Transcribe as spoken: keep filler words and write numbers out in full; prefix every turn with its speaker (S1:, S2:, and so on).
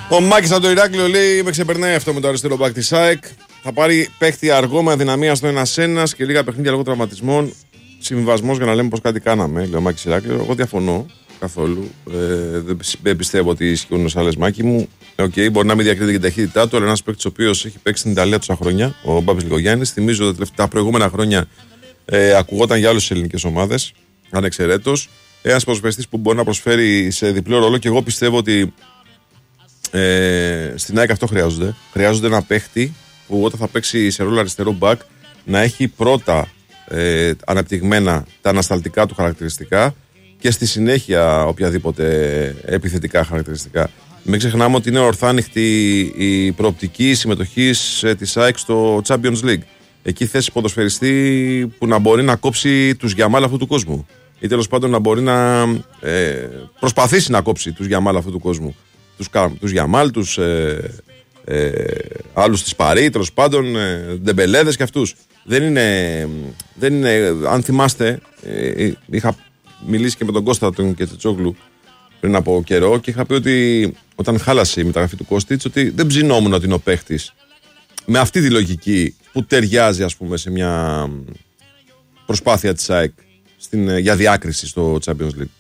S1: Ο Μάκης από το Ηράκλειο λέει: με ξεπερνάει αυτό με το αριστερό μπακ της ΑΕΚ. Θα πάρει παίχτη αργό με αδυναμία στο ένα ένα και λίγα παιχνίδια λόγω τραυματισμών. Συμβιβασμός για να λέμε πως κάτι κάναμε, λέει ο Μάκης Ηράκλειο. Εγώ διαφωνώ καθόλου. Ε, δεν πιστεύω ότι ισχύουν ως άλλες, Μάκη μου. Οκ, okay, μπορεί να μην διακρίνεται και την ταχύτητά του, αλλά ένας παίκτης ο οποίος έχει παίξει στην Ιταλία τόσα χρόνια, ο Μπάμπης Λιγογιάννης. Θυμίζω ότι τα προηγούμενα χρόνια ε, ακουγόταν για όλες τις ελληνικές ομάδες, ανεξαιρέτως. Ένας ποδοσφαιριστής που μπορεί να προσφέρει σε διπλό ρόλο και εγώ πιστεύω ότι ε, στην ΑΕΚ αυτό χρειάζονται. Χρειάζονται ένα παίχτη που όταν θα παίξει σε ρόλο αριστερό μπακ να έχει πρώτα ε, αναπτυγμένα τα ανασταλτικά του χαρακτηριστικά και στη συνέχεια οποιαδήποτε επιθετικά χαρακτηριστικά. Μην ξεχνάμε ότι είναι ορθάνυχτη η προοπτική συμμετοχή της ΑΕΚ στο Champions League. Εκεί θέση ποδοσφαιριστή που να μπορεί να κόψει τους Γιαμάλ αυτού του κόσμου. Ή τέλος πάντων να μπορεί να ε, προσπαθήσει να κόψει τους Γιαμάλ αυτού του κόσμου. Τους, τους Γιαμάλ, τους ε, ε, άλλους της Παρί, τέλος πάντων, ε, Ντεμπελέδες και αυτούς. Δεν είναι, δεν είναι, αν θυμάστε, ε, είχα μιλήσει και με τον Κώστα τον Κετσετσόγλου πριν από καιρό και είχα πει ότι όταν χάλασε η μεταγραφή του Κώστιτς ότι δεν ψινόμουν ότι είναι ο παίχτης με αυτή τη λογική που ταιριάζει, ας πούμε, σε μια προσπάθεια της ΑΕΚ στην, για διάκριση στο Champions League.